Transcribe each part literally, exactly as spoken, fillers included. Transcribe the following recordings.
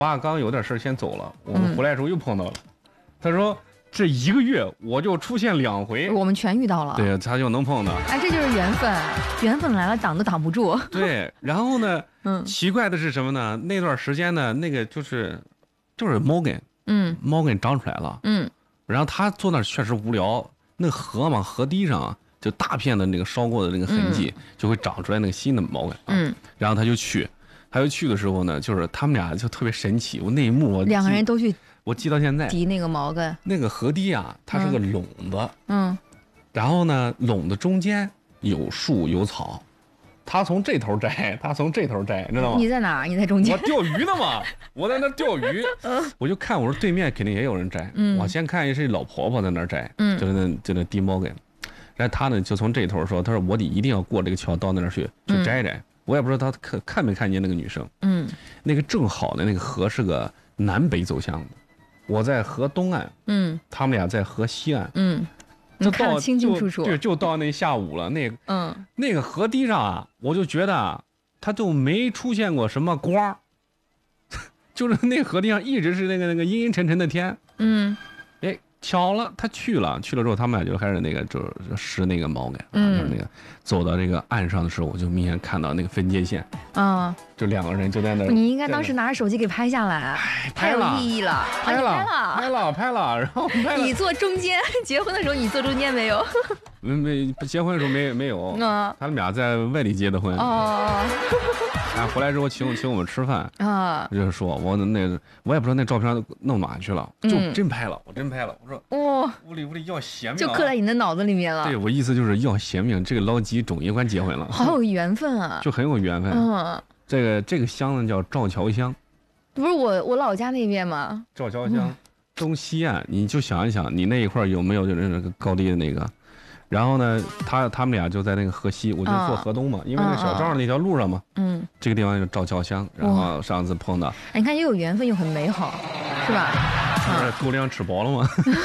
爸刚有点事先走了，我们回来之后又碰到了。嗯、他说这一个月我就出现两回， 我们全遇到了。 对，他就能碰到。 哎，这就是缘分，缘分来了挡都挡不住。 对，然后呢，嗯，奇怪的是什么呢？那段时间呢，那个就是就是 Morgan， 嗯 ，Morgan 长出来了，嗯，然后他坐那儿确实无聊，那个河嘛，河堤上啊，就大片的那个烧过的那个痕迹，嗯、就会长出来那个新的 Morgan，嗯，然后他就去。他又去的时候呢，就是他们俩就特别神奇。我那一幕我两个人都去， 我记到现在。 提那个毛根， 那个河堤啊，它是个垄子，嗯，然后呢，垄子中间有树有草，他从这头摘，他从这头摘，你知道吗？ 你在哪？你在中间？ 我钓鱼呢嘛，我在那钓鱼，我就看，我说对面肯定也有人摘，嗯，我先看是老婆婆在那摘，嗯，就是那就那地毛根，然后他呢就从这头说，他说我得一定要过这个桥到那儿去去摘摘。嗯，我也不知道他看看没看见那个女生，嗯，那个正好的那个河是个南北走向的，我在河东岸，嗯，他们俩在河西岸，嗯， 就到清清楚楚， 对，就到那下午了，那个，嗯，那个河堤上啊，我就觉得啊，他就没出现过什么光，就是那河堤上一直是那个那个阴阴沉沉的天，嗯，哎。巧了，他去了，去了之后，他们俩就开始那个，就是拾那个毛根，嗯，就是那个走到这个岸上的时候，我就明显看到那个分界线，嗯，就两个人就在那。 你应该当时拿着手机给拍下来， 哎， 太有意义了， 拍了，拍了，拍了，拍了，然后拍了。 你坐中间，结婚的时候你坐中间没有？ 没没，结婚的时候没没有，嗯，他们俩在外地结的婚。哦。哎，回来之后请请我们吃饭啊，就是说我那我也不知道那照片弄哪去了，就真拍了，我真拍了。我说哇，屋里屋里要邪命， 就刻在你的脑子里面了。 对，我意思就是要邪命，这个老几终于快结婚了， 好有缘分啊， 就很有缘分。嗯，这个这个乡呢叫赵桥乡， 不是我我老家那边吗？ 赵桥乡东西岸，你就想一想，你那一块有没有就是那个高低的那个？然后呢，他他们俩就在那个河西，我就坐河东嘛，嗯、因为那小赵那条路上嘛，嗯，这个地方就赵桥乡，然后上次碰到， 哎，你看又有缘分又很美好，是吧？ 不是狗粮吃饱了吗？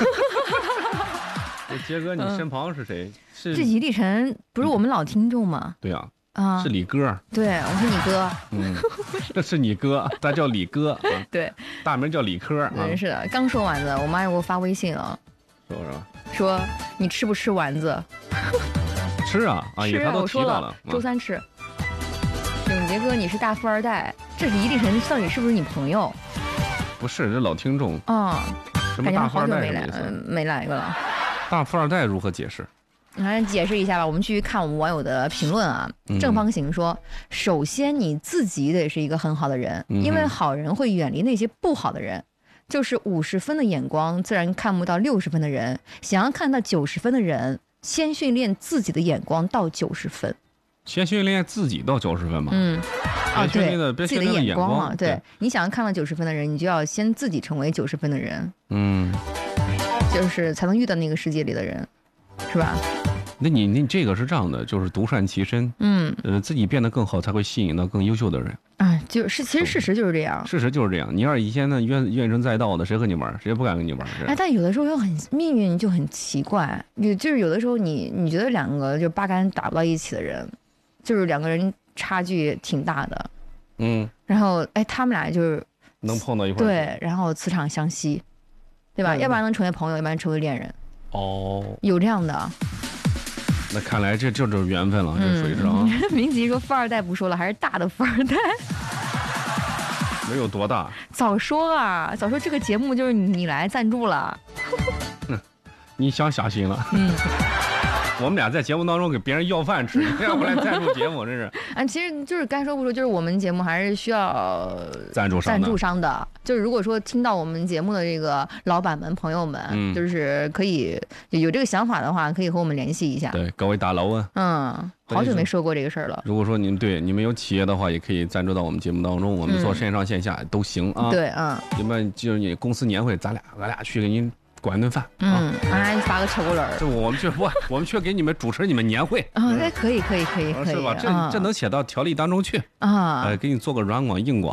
杰哥，你身旁是谁？是这李立晨，不是我们老听众吗？ 对呀，啊，是李哥。 对，我是你哥。嗯， 这是你哥，他叫李哥。啊、 对， 大名叫李科。啊、 是的，刚说丸子，我妈又给我发微信了， 说什么？ 说你吃不吃丸子？ 吃啊！啊， 吃他都提到了， 周三吃。永杰哥，你是大富二代，这是伊立晨到底是不是你朋友？ 不是，这老听众。 哦， 什么大富二代没来，没来过了。 大富二代如何解释？ 来解释一下吧。我们继续看我们网友的评论啊。嗯、正方形说：首先你自己得是一个很好的人，嗯、因为好人会远离那些不好的人。就是五十分的眼光，自然看不到六十分的人。想要看到九十分的人，先训练自己的眼光到九十分。 先训练自己到九十分嘛？嗯， 啊，对， 自己的眼光嘛。对，你想要看到九十分的人，你就要先自己成为九十分的人。嗯，就是才能遇到那个世界里的人，是吧？ 那你你这个是这样的，就是独善其身，嗯，呃，自己变得更好，才会吸引到更优秀的人。 啊，就是其实事实就是这样， 事实就是这样。你要是以前呢怨怨声载道的，谁和你玩？谁也不敢跟你玩。 哎，但有的时候又很命运就很奇怪，你就是有的时候你你觉得两个就八竿打不到一起的人，就是两个人差距挺大的，嗯，然后哎他们俩就是能碰到一块， 对，然后磁场相吸，对吧？嗯、要不然能成为朋友，要不然成为恋人。哦，有这样的。 那看来这这就是缘分了，这属于是啊。 明吉说富二代不说了，还是大的富二代。 没有多大。 早说啊，早说这个节目就是你来赞助了。 嗯，你想瞎心了。嗯。我们俩在节目当中给别人要饭吃，你要不来赞助节目，真是。 啊，其实就是该说不说，就是我们节目还是需要赞助商赞助商的。就是如果说听到我们节目的这个老板们、朋友们，嗯、就是可以有这个想法的话，可以和我们联系一下。 对，各位大佬啊， 嗯，好久没说过这个事儿了。 如果说您对你们有企业的话，也可以赞助到我们节目当中，我们做线上线下都行啊。 嗯、对，嗯， 要不然就是你公司年会，咱俩咱俩去给您。管顿饭， 嗯，啊，你发个车轱辘儿， 这我们去不，我们去给你们主持你们年会啊，那可以，可以，可以，可以， 是吧？这这能写到条例当中去啊，呃，给你做个软广硬广啊。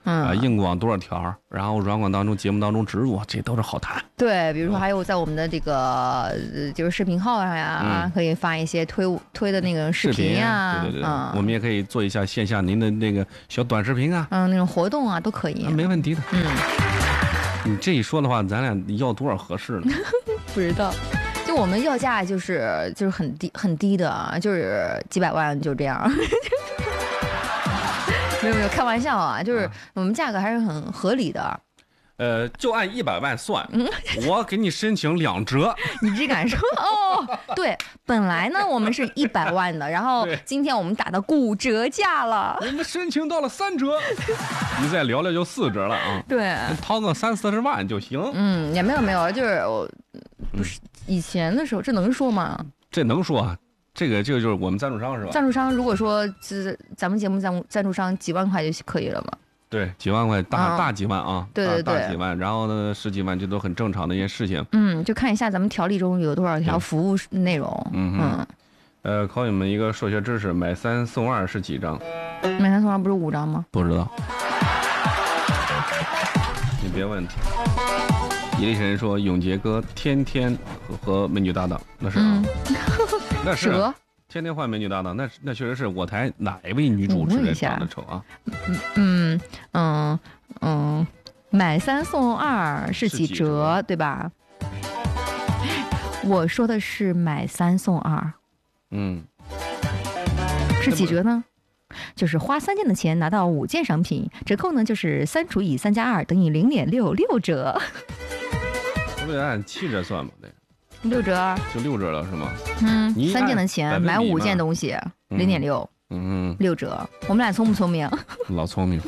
嗯， 啊，硬广多少条，然后软广当中节目当中植入，这都是好谈。 对，比如说还有在我们的这个、呃、就是视频号上呀，嗯、可以发一些推推的那个视频呀， 对对对， 嗯， 我们也可以做一下线下您的那个小短视频啊， 嗯，那种活动啊都可以， 没问题的。 嗯， 你这一说的话，咱俩要多少合适呢？ 不知道。就我们要价就是就是很低很低的啊，就是几百万就这样。没有没有，开玩笑啊，就是我们价格还是很合理的。 呃，就按一百万算，嗯、我给你申请两折。 你只敢说哦？对，本来呢我们是一百万的，然后今天我们打到骨折价了， 我们申请到了三折，你再聊聊就四折了啊。 对， 掏个三四十万就行。 嗯，也没有没有，就是我不是以前的时候，这能说吗？ 这能说啊。这个这个就是我们赞助商是吧？ 赞助商如果说这咱们节目赞赞助商几万块就可以了嘛？ 对，几万块大、嗯、大几万啊， 对对对， 大几万，然后呢十几万，这都很正常的一件事情。 嗯，就看一下咱们条例中有多少条服务内容。 嗯嗯。呃，考你们一个数学知识，买三送二是几张？ 买三送二不是五张吗？ 不知道。你别问。伊力神说永杰哥天天和美女搭档，那是啊，嗯、那是、啊、天天换美女搭档，那那确实是我台哪一位女主持人长得丑啊？ 嗯嗯嗯嗯，买三送二是几折， 几折对吧？我说的是买三送二， 嗯， 是几折呢？就是花三件的钱拿到五件商品，折扣呢就是三除以三加二等于零点六六折。 不得按七折算吧？对， 六折就六折了是吗？ 嗯，三件的钱买五件东西，零点六，嗯，六折。我们俩聪不聪明？ 老聪明。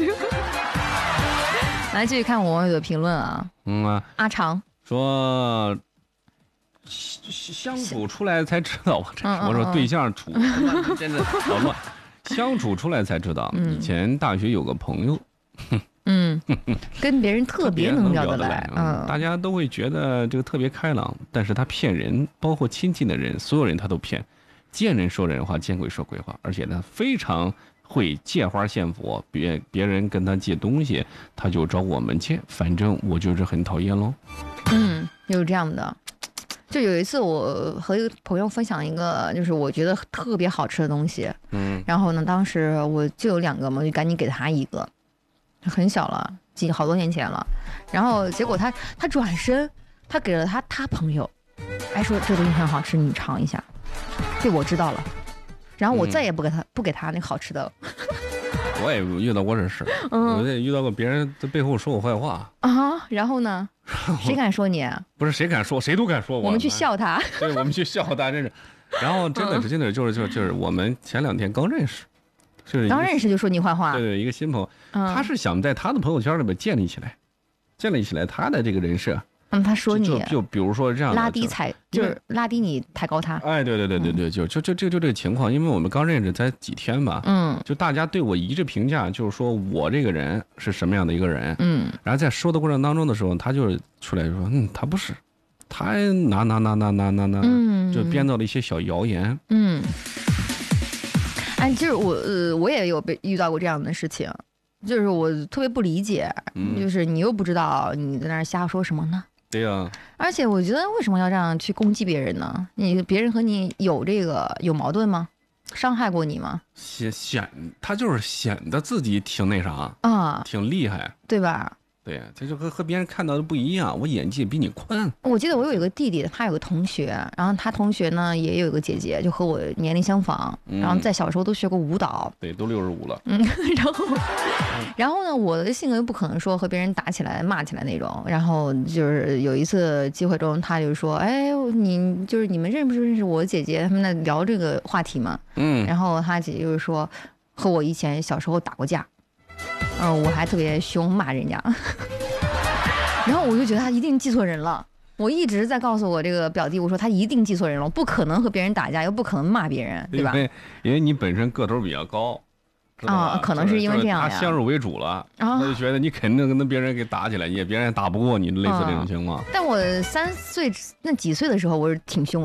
来继续看我网友的评论啊。 嗯啊， 阿长说相处出来才知道，我这我说对象处，真的好乱。相处出来才知道，以前大学有个朋友。 嗯，跟别人特别能聊得来， 嗯，大家都会觉得这个特别开朗，但是他骗人，包括亲近的人，所有人他都骗，见人说人话，见鬼说鬼话，而且呢非常会借花献佛，别别人跟他借东西，他就找我们借，反正我就是很讨厌喽。 嗯，有这样的，就有一次我和一个朋友分享一个，就是我觉得特别好吃的东西，嗯，然后呢，当时我就有两个嘛，我就赶紧给他一个。很小了，几好多年前了，然后结果他他转身，他给了他他朋友，哎说这东西很好吃，你尝一下，这我知道了，然后我再也不给他、嗯、不给他那个好吃的了。 我也遇到过这事，嗯、我也遇到过别人在背后说我坏话啊，然后呢，谁敢说你？ 不是谁敢说，谁都敢说我。 我们去笑他， 对，我们去笑他，真是。然后真的是真的就是就是就是我们前两天刚认识。就是刚认识就说你坏话， 对对，一个新朋友，嗯、他是想在他的朋友圈里面建立起来，建立起来他的这个人设。 嗯，他说你就 就, 就比如说这样拉低踩，就是拉低你抬高他。 哎，对对对对对，嗯、就就就就就这个情况，因为我们刚认识才几天吧，嗯，就大家对我一致评价，就是说我这个人是什么样的一个人，嗯，然后在说的过程当中的时候，他就出来说，嗯，他不是，他拿拿拿拿拿拿拿，嗯，就编造了一些小谣言，嗯。 哎，就是我呃，我也有被遇到过这样的事情，就是我特别不理解，嗯、就是你又不知道你在那儿瞎说什么呢？ 对呀、啊。 而且我觉得为什么要这样去攻击别人呢？你别人和你有这个有矛盾吗？伤害过你吗？ 显显他就是显得自己挺那啥啊、 嗯， 挺厉害， 对吧？ 对，这就和和别人看到的不一样。我眼界比你宽。 我记得我有一个弟弟，他有个同学，然后他同学呢也有一个姐姐，就和我年龄相仿，嗯、然后在小时候都学过舞蹈。 对，都六十五了。 嗯，然后，然后呢，我的性格又不可能说和别人打起来、骂起来那种。然后就是有一次机会中，他就说：“哎，你就是你们认不认识我姐姐？”他们在聊这个话题嘛。嗯。然后他姐姐就是说，和我以前小时候打过架。嗯、呃，我还特别凶骂人家，然后我就觉得他一定记错人了。我一直在告诉我这个表弟，我说他一定记错人了，不可能和别人打架，又不可能骂别人，对吧？ 因为因为你本身个头比较高， 啊、哦，可能是因为这样呀。 他先入为主了，哦、他就觉得你肯定跟别人给打起来，也别人也打不过你，类似这种情况。 嗯、但我三岁那几岁的时候，我是挺凶的。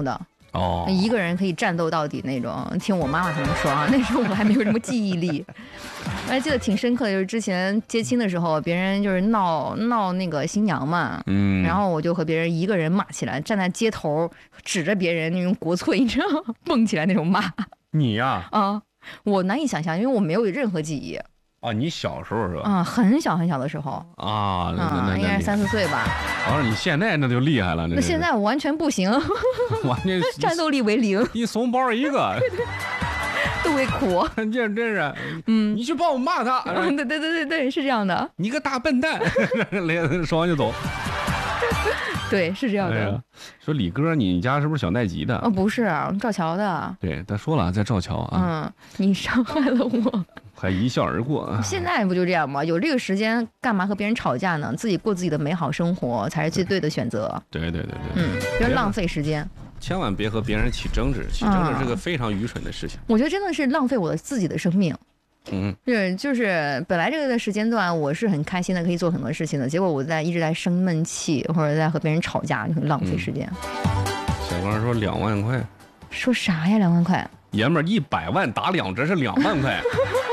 哦， 一个人可以战斗到底那种。听我妈妈他们说啊，那时候我还没有什么记忆力。我还记得挺深刻的，就是之前接亲的时候，别人就是闹闹那个新娘嘛，嗯，然后我就和别人一个人骂起来，站在街头指着别人那种国粹，你知道吗？蹦起来那种骂。 你呀？ 啊，我难以想象，因为我没有任何记忆。 啊，你小时候是吧？ 啊，很小很小的时候啊， 那那应该是三四岁吧。 哦，你现在那就厉害了， 那现在我完全不行， 完全战斗力为零， 一怂包一个， 特别苦。 这真是，嗯，你去帮我骂他。 对对对对对，是这样的。 你个大笨蛋，说完就走。 对，是这样的。哎、 说李哥，你家是不是小奈吉的？ 哦，不是，赵桥的。 对，他说了，在赵桥啊。 嗯，你伤害了我。 还一笑而过。 现在不就这样吗？有这个时间干嘛和别人吵架呢？自己过自己的美好生活才是最对的选择。 对对对对， 嗯，不要浪费时间。 千万别和别人起争执，起争执是个非常愚蠢的事情。 我觉得真的是浪费我的自己的生命。 嗯， 是就是本来这个时间段我是很开心的，可以做很多事情的，结果我在一直在生闷气，或者在和别人吵架，就很浪费时间。 嗯、小光说两万块， 说啥呀？两万块？ 爷们儿一百万打两折是两万块。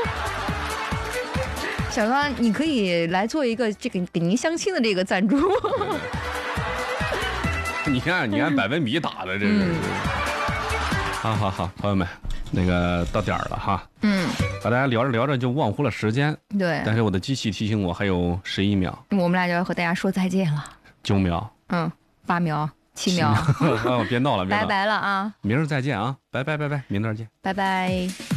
小刚，你可以来做一个这个给您相亲的这个赞助。 你看，你按百分比打的，这是。嗯、好好好，朋友们，那个到点儿了哈。嗯。和大家聊着聊着就忘乎了时间。 对。 但是我的机器提醒我还有十一秒。 我们俩就要和大家说再见了。 九秒。 嗯。八秒。七秒。 哦，别闹了，别闹了。 拜拜了啊！ 明儿再见啊！拜拜拜拜，明儿见。 拜拜。